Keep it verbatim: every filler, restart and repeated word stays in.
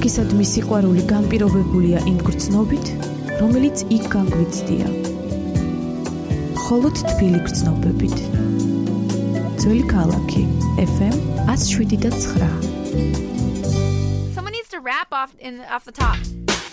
ქალაქისადმი სიყვარული განპირობებულია იმ გრძნობით, რომელიც იქ განგვიცდია. მხოლოდ თბილი გრძნობებით. ძველი ქალაქი F M one oh seven point nine. Someone needs to rap off in off the top.